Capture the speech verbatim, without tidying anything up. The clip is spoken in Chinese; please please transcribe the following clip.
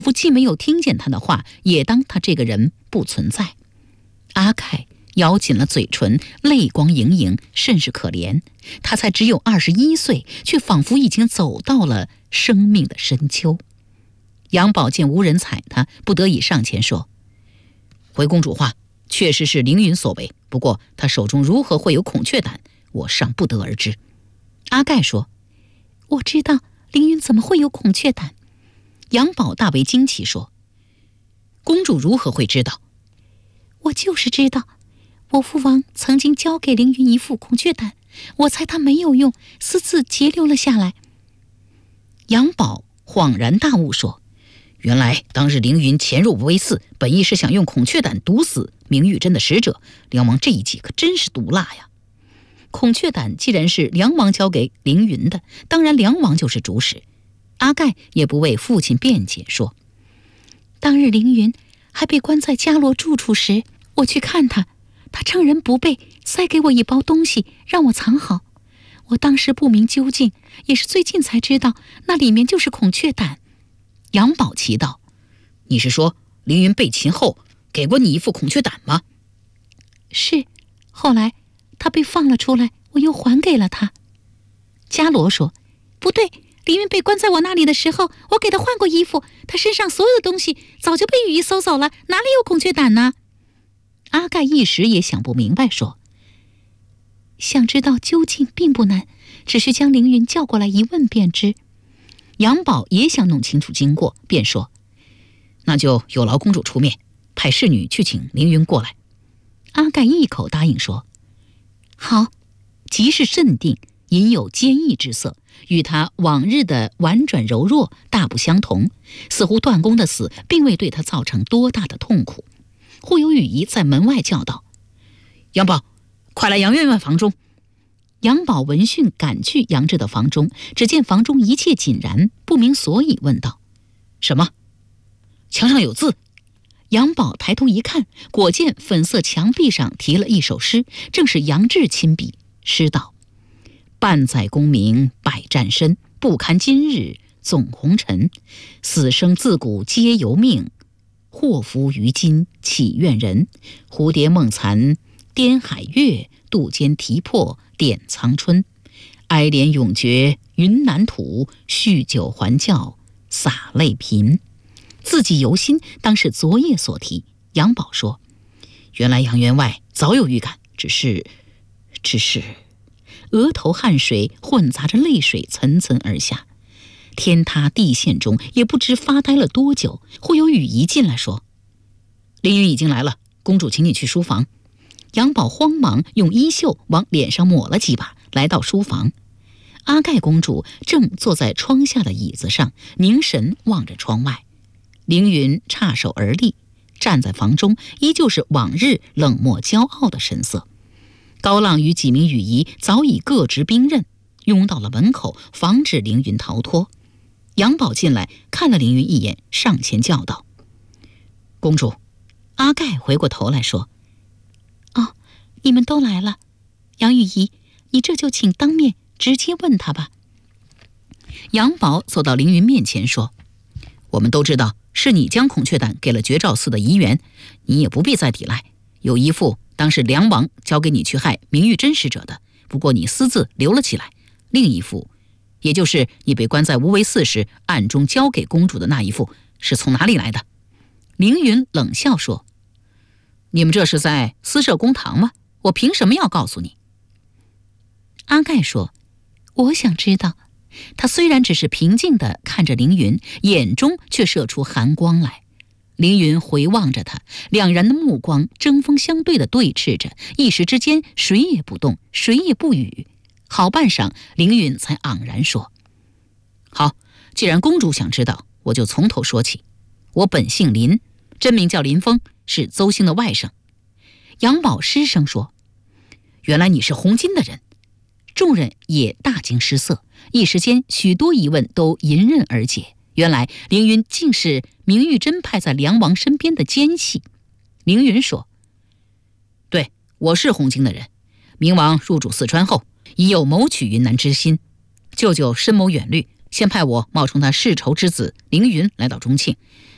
父既没有听见他的话，也当他这个人不存在。阿盖咬紧了嘴唇，泪光盈盈，甚是可怜。他才只有二十一岁，却仿佛已经走到了生命的深秋。杨宝见无人睬他，不得已上前说：“回公主话，确实是凌云所为，不过他手中如何会有孔雀胆，我尚不得而知。”阿盖说：“我知道凌云怎么会有孔雀胆。”杨宝大为惊奇说：“公主如何会知道？”“我就是知道，我父王曾经交给凌云一副孔雀胆，我猜他没有用，私自截留了下来。”杨宝恍然大悟说：“原来当日凌云潜入无为寺，本意是想用孔雀胆毒死明玉珍的使者，梁王这一计可真是毒辣呀！孔雀胆既然是梁王交给凌云的，当然梁王就是主使。”阿盖也不为父亲辩解，说：“当日凌云还被关在伽罗住处时，我去看他，他趁人不备，塞给我一包东西，让我藏好。我当时不明究竟，也是最近才知道，那里面就是孔雀胆。”杨宝奇道：“你是说凌云被擒后给过你一副孔雀胆吗？”“是，后来他被放了出来，我又还给了他。”伽罗说：“不对，凌云被关在我那里的时候，我给他换过衣服，他身上所有的东西早就被羽翼搜走了，哪里有孔雀胆呢？”阿盖一时也想不明白，说：“想知道究竟并不难，只需将凌云叫过来一问便知。”杨宝也想弄清楚经过，便说：“那就有劳公主出面，派侍女去请凌云过来。”阿盖一口答应说：“好。”极是镇定，隐有坚毅之色，与他往日的婉转柔弱大不相同，似乎段公的死并未对他造成多大的痛苦。忽有雨姨在门外叫道：“杨宝，快来杨员外房中。”杨宝闻讯赶去杨志的房中，只见房中一切井然，不明所以，问道：“什么？墙上有字？”杨宝抬头一看，果见粉色墙壁上题了一首诗，正是杨志亲笔。诗道：“半载功名百战身，不堪今日纵红尘。死生自古皆由命，祸福于今岂怨人？蝴蝶梦残颠海月，渡间啼破点苍春。哀怜永绝云南土，酗酒还教洒泪贫。”字迹犹新，当是昨夜所题。杨宝说：“原来杨员外早有预感，只是只是……”额头汗水混杂着泪水涔涔而下，天塌地陷中也不知发呆了多久。忽有雨姨进来说：“凌云已经来了，公主请你去书房。”杨宝慌忙用衣袖往脸上抹了几把，来到书房。阿盖公主正坐在窗下的椅子上，凝神望着窗外。凌云叉手而立，站在房中，依旧是往日冷漠骄傲的神色。高浪与几名羽仪早已各执兵刃，拥到了门口，防止凌云逃脱。杨宝进来看了凌云一眼，上前叫道：“公主。”阿盖回过头来说：“哦，你们都来了。杨羽仪，你这就请当面直接问他吧。”杨宝走到凌云面前说：“我们都知道是你将孔雀胆给了绝照寺的仪员，你也不必再抵赖。有一副当是梁王交给你去害明玉真使者的，不过你私自留了起来；另一副，也就是你被关在无为寺时暗中交给公主的那一副，是从哪里来的？”凌云冷笑说：“你们这是在私设公堂吗？我凭什么要告诉你？”阿盖说：“我想知道。”他虽然只是平静地看着凌云，眼中却射出寒光来。凌云回望着他，两人的目光针锋相对地对峙着，一时之间谁也不动，谁也不语。好半晌，凌云才昂然说：“好，既然公主想知道，我就从头说起。我本姓林，真名叫林峰，是邹兴的外甥。”杨宝失声说：“原来你是红巾的人。”众人也大惊失色，一时间许多疑问都迎刃而解。原来凌云竟是明玉珍派在梁王身边的奸细。凌云说：“对，我是红巾的人。明王入主四川后，已有谋取云南之心。舅舅深谋远虑，先派我冒充他世仇之子凌云来到中庆，